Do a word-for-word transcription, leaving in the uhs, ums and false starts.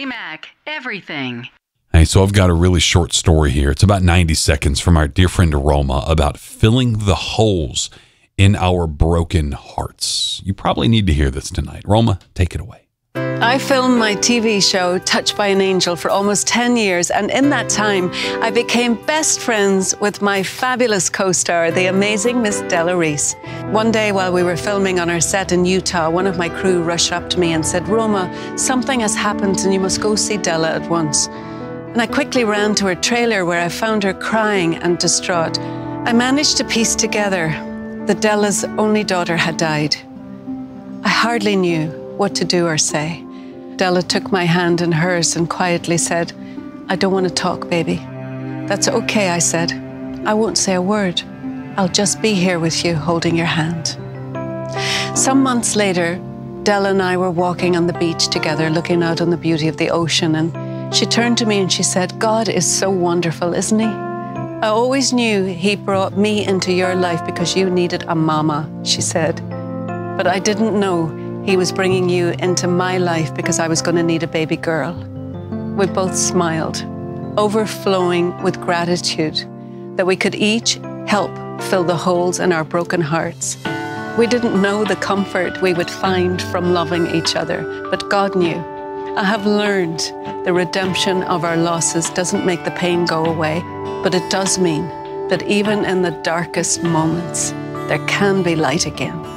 K-Mac, everything. Hey, so I've got a really short story here. It's about ninety seconds from our dear friend Roma about filling the holes in our broken hearts. You probably need to hear this tonight. Roma, take it away. I filmed my T V show, Touched by an Angel, for almost ten years, and in that time, I became best friends with my fabulous co-star, the amazing Miss Della Reese. One day while we were filming on our set in Utah, one of my crew rushed up to me and said, "Roma, something has happened and you must go see Della at once." And I quickly ran to her trailer where I found her crying and distraught. I managed to piece together that Della's only daughter had died. I hardly knew what to do or say. Della took my hand in hers and quietly said, "I don't want to talk, baby." "That's okay," I said. "I won't say a word. I'll just be here with you, holding your hand." Some months later, Della and I were walking on the beach together, looking out on the beauty of the ocean, and she turned to me and she said, "God is so wonderful, isn't he? I always knew he brought me into your life because you needed a mama," she said. "But I didn't know he was bringing you into my life because I was going to need a baby girl." We both smiled, overflowing with gratitude that we could each help fill the holes in our broken hearts. We didn't know the comfort we would find from loving each other, but God knew. I have learned the redemption of our losses doesn't make the pain go away, but it does mean that even in the darkest moments, there can be light again.